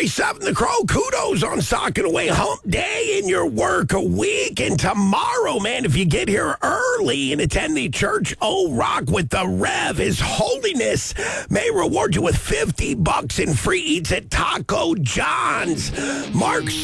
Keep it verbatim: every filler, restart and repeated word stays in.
thirty-seven The Crow, kudos on socking away hump day in your work a week. And tomorrow, man, if you get here early and attend the Church O Rock with the Rev, His Holiness may reward you with fifty bucks in free eats at Taco John's. Mark